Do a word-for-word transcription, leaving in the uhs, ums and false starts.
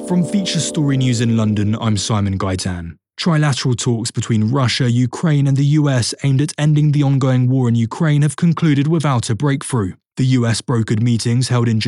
From Feature Story News in London, I'm Simon Gaitan. Trilateral talks between Russia, Ukraine and the U S aimed at ending the ongoing war in Ukraine have concluded without a breakthrough. The U S brokered meetings held in